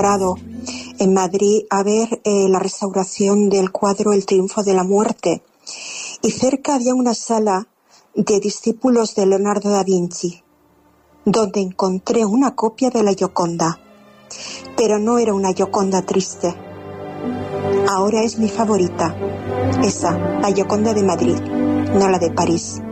Prado, en Madrid, a ver la restauración del cuadro El triunfo de la muerte. Y cerca había una sala de discípulos de Leonardo da Vinci, donde encontré una copia de la Gioconda. Pero no era una Gioconda triste. Ahora es mi favorita. Esa, la Gioconda de Madrid, no la de París.